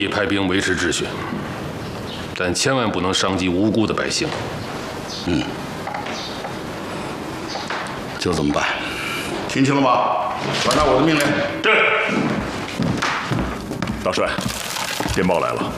派兵维持秩序，但千万不能伤及无辜的百姓。 就这么办。听清了吗？传达我的命令。 是。大帅，电报来了。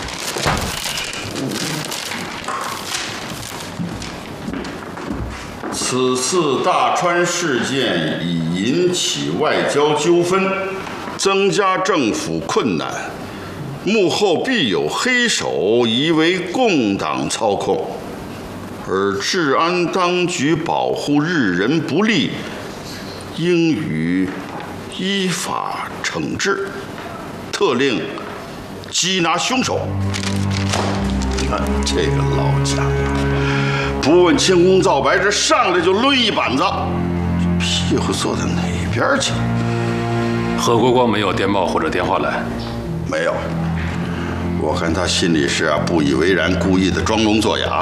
此次大川事件已引起外交纠纷，增加政府困难，幕后必有黑手，疑为共党操控，而治安当局保护日人不利，应予依法惩治，特令缉拿凶手。你看这个老家伙，不问青红皂白，这上来就抡一板子，屁股坐在哪边去？ 何国光没有电报或者电话来， 没有。我看他心里是不以为然，故意的装聋作哑。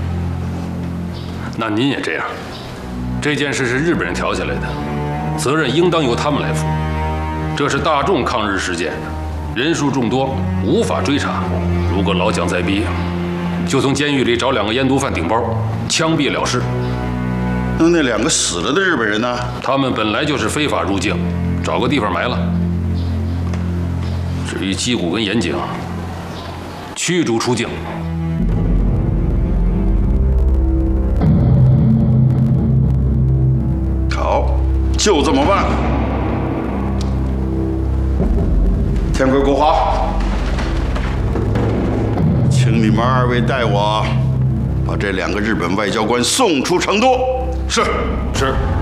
那您也这样？这件事是日本人挑起来的，责任应当由他们来负。这是大众抗日事件，人数众多，无法追查。如果老蒋在逼，就从监狱里找2个烟毒贩顶包，枪毙了事。 那2个死了的日本人呢？ 他们本来就是非法入境，找个地方埋了。至于矶谷跟岩井，驱逐出境。 好，就这么办。天贵国华，请你们2位带我把这2个日本外交官送出成都。 是。